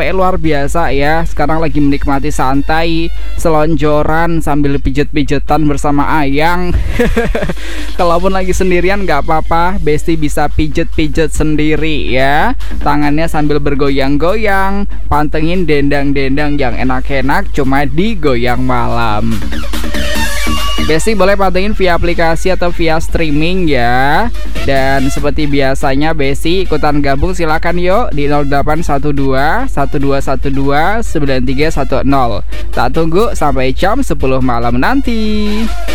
capek luar biasa ya. Sekarang lagi menikmati santai, selonjoran sambil pijet-pijetan bersama Ayang. Kalaupun lagi sendirian nggak apa-apa, Besti bisa pijet-pijet sendiri ya. Tangannya sambil bergoyang-goyang, pantengin dendang-dendang yang enak-enak cuma digoyang malam. Besti boleh pantengin via aplikasi atau via streaming ya. Dan seperti biasanya Besti ikutan gabung silakan yuk di 0812 1212 9310. Tak tunggu sampai jam 10 malam nanti.